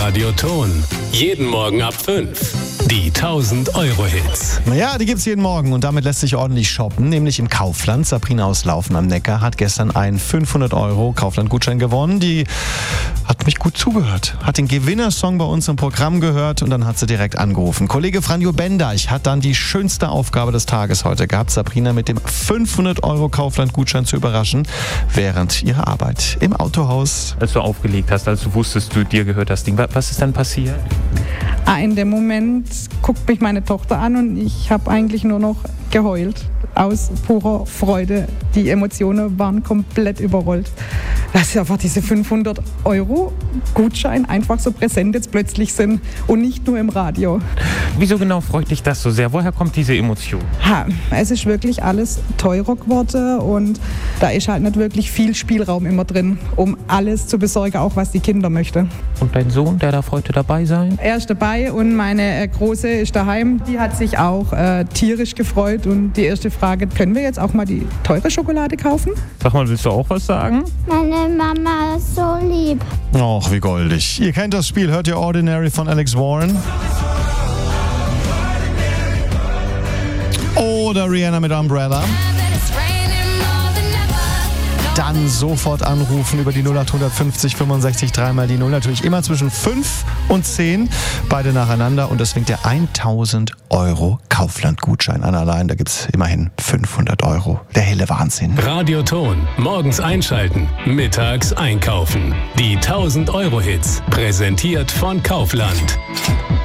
Radio Ton. Jeden Morgen ab 5. Die 1000-Euro-Hits. Ja, die gibt's jeden Morgen und damit lässt sich ordentlich shoppen, nämlich im Kaufland. Sabrina aus Laufen am Neckar hat gestern einen 500 € Kaufland-Gutschein gewonnen. Die hat mich gut zugehört, hat den Gewinnersong bei uns im Programm gehört und dann hat sie direkt angerufen. Kollege Franjo Bendeich hat dann die schönste Aufgabe des Tages heute gehabt, Sabrina mit dem 500 € Kaufland-Gutschein zu überraschen, während ihrer Arbeit im Autohaus. Als du aufgelegt hast, als du wusstest, dir gehört das Ding, was ist dann passiert? In dem Moment guckt mich meine Tochter an und ich habe eigentlich nur noch geheult. Aus purer Freude. Die Emotionen waren komplett überrollt. Dass einfach diese 500 € Gutschein einfach so präsent jetzt plötzlich sind und nicht nur im Radio. Wieso genau freut dich das so sehr? Woher kommt diese Emotion? Es ist wirklich alles teurer geworden und da ist halt nicht wirklich viel Spielraum immer drin, um alles zu besorgen, auch was die Kinder möchten. Und dein Sohn, der darf heute dabei sein? Er ist dabei und meine Große ist daheim. Die hat sich auch tierisch gefreut und die erste Frage, können wir jetzt auch mal die teure Schokolade kaufen? Sag mal, willst du auch was sagen? Meine Mama ist so lieb. Och, wie goldig. Ihr kennt das Spiel, hört ihr Ordinary von Alex Warren? Oder Rihanna mit Umbrella? Dann sofort anrufen über die 0850 65 3 die 0. Natürlich immer zwischen 5 und 10. Beide nacheinander. Und das winkt der 1000 € Kaufland-Gutschein an allein. Da gibt es immerhin 500 €. Der helle Wahnsinn. Radio Ton. Morgens einschalten. Mittags einkaufen. Die 1000-Euro-Hits. Präsentiert von Kaufland.